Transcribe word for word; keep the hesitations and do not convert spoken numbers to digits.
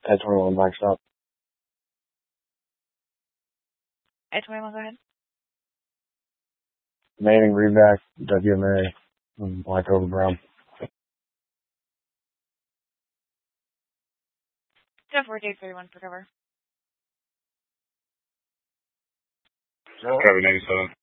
A twenty-one Black Stop. A twenty-one, go ahead. Manning, Reback, W M A, and Black over Brown. ten forty-eight thirty-one for cover. Kevin eighty-seven.